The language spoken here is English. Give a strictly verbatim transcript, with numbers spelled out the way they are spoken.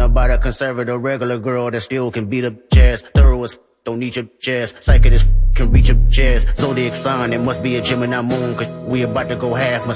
about a conservative regular girl that still can beat up jazz. Thorough as f- don't need your jazz. Psychic as f- can reach your jazz. Zodiac sign, it must be a Gemini moon, cause we about to go half.